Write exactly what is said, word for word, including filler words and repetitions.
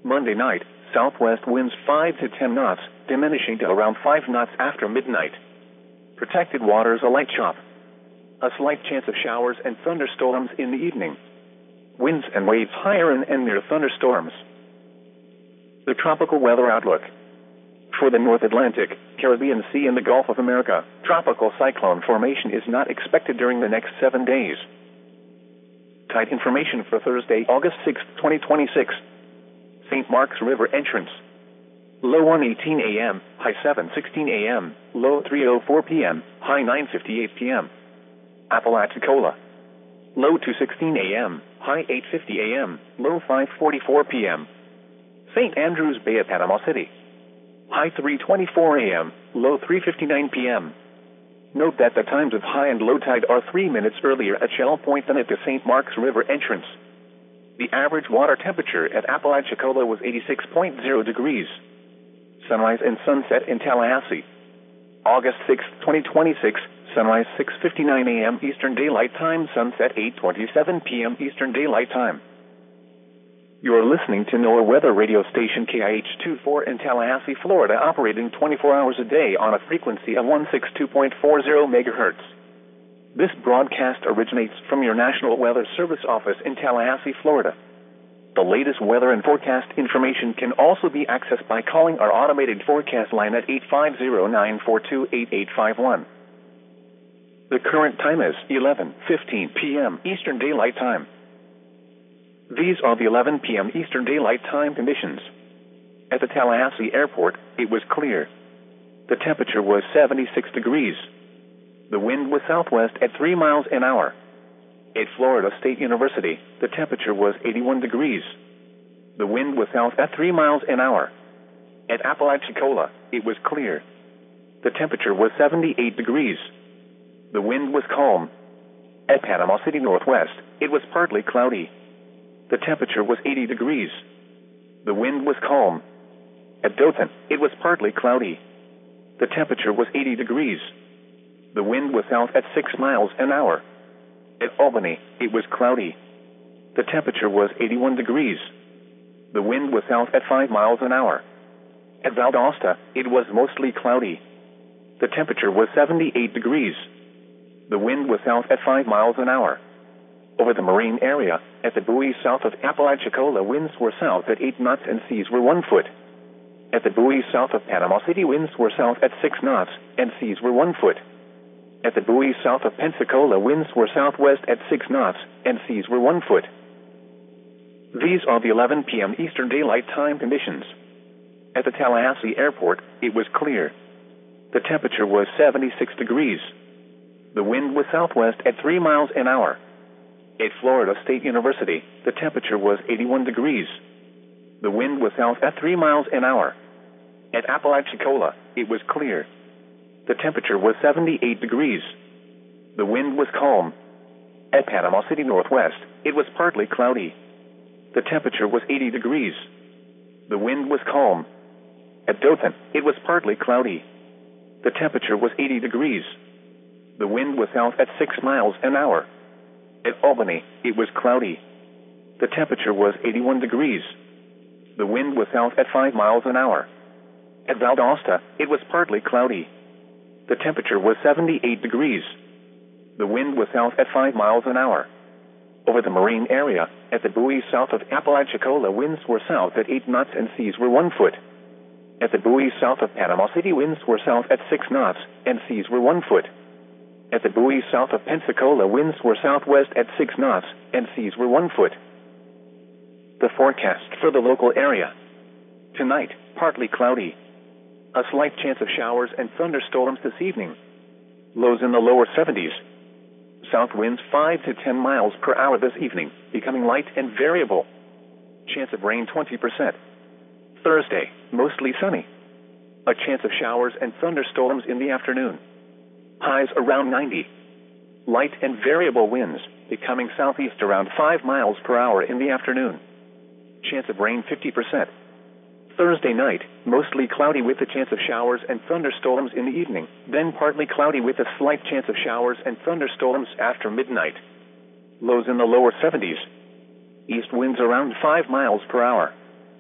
Monday night, southwest winds five to ten knots, diminishing to around five knots after midnight. Protected waters a light chop. A slight chance of showers and thunderstorms in the evening. Winds and waves higher in and near thunderstorms. The tropical weather outlook. For the North Atlantic, Caribbean Sea and the Gulf of America, tropical cyclone formation is not expected during the next seven days. Tide information for Thursday, August sixth, twenty twenty-six. Saint Mark's River entrance. Low one eighteen a m, high seven sixteen a m, low three oh four p m, high nine fifty-eight p m Apalachicola. Low two sixteen a m, high eight fifty a m, low five forty-four p m Saint Andrews Bay at Panama City. High three twenty-four a m, low three fifty-nine p m Note that the times of high and low tide are three minutes earlier at Shell Point than at the Saint Mark's River entrance. The average water temperature at Apalachicola was eighty-six point zero degrees. Sunrise and sunset in Tallahassee. August sixth, twenty twenty-six, sunrise six fifty-nine a m Eastern Daylight Time, sunset eight twenty-seven p m Eastern Daylight Time. You are listening to NOAA Weather Radio Station K I H twenty-four in Tallahassee, Florida, operating twenty-four hours a day on a frequency of one sixty-two point four zero megahertz. This broadcast originates from your National Weather Service office in Tallahassee, Florida. The latest weather and forecast information can also be accessed by calling our automated forecast line at eight five zero, nine four two, eight eight five one. The current time is eleven fifteen p m Eastern Daylight Time. These are the eleven p m Eastern Daylight Time conditions. At the Tallahassee Airport, it was clear. The temperature was seventy-six degrees. The wind was southwest at three miles an hour. At Florida State University, the temperature was eighty-one degrees. The wind was south at three miles an hour. At Apalachicola, it was clear. The temperature was seventy-eight degrees. The wind was calm. At Panama City Northwest, it was partly cloudy. The temperature was eighty degrees. The wind was calm. At Dothan, it was partly cloudy. The temperature was eighty degrees. The wind was south at six miles an hour. At Albany, it was cloudy. The temperature was eighty-one degrees. The wind was south at five miles an hour. At Valdosta, it was mostly cloudy. The temperature was seventy-eight degrees. The wind was south at five miles an hour. Over the marine area, at the buoy south of Apalachicola, winds were south at eight knots and seas were one foot. At the buoy south of Panama City, winds were south at six knots and seas were one foot. At the buoy south of Pensacola, winds were southwest at six knots and seas were one foot. These are the eleven p m Eastern Daylight Time conditions. At the Tallahassee Airport, it was clear. The temperature was seventy-six degrees. The wind was southwest at three miles an hour. At Florida State University, the temperature was eighty-one degrees. The wind was south at three miles an hour. At Apalachicola, it was clear. The temperature was seventy-eight degrees. The wind was calm. At Panama City Northwest, it was partly cloudy. The temperature was eighty degrees. The wind was calm. At Dothan, it was partly cloudy. The temperature was eighty degrees. The wind was south at six miles an hour. At Albany, it was cloudy. The temperature was eighty-one degrees. The wind was south at five miles an hour. At Valdosta, it was partly cloudy. The temperature was seventy-eight degrees. The wind was south at five miles an hour. Over the marine area, at the buoy south of Apalachicola, winds were south at eight knots and seas were one foot. At the buoy south of Panama City, winds were south at six knots and seas were one foot. At the buoy south of Pensacola, winds were southwest at six knots and seas were one foot. The forecast for the local area. Tonight, partly cloudy. A slight chance of showers and thunderstorms this evening. Lows in the lower seventies. South winds five to ten miles per hour this evening, becoming light and variable. Chance of rain twenty percent. Thursday, mostly sunny. A chance of showers and thunderstorms in the afternoon. Highs around ninety. Light and variable winds, becoming southeast around five miles per hour in the afternoon. Chance of rain fifty percent. Thursday night, mostly cloudy with a chance of showers and thunderstorms in the evening, then partly cloudy with a slight chance of showers and thunderstorms after midnight. Lows in the lower seventies. East winds around five miles per hour.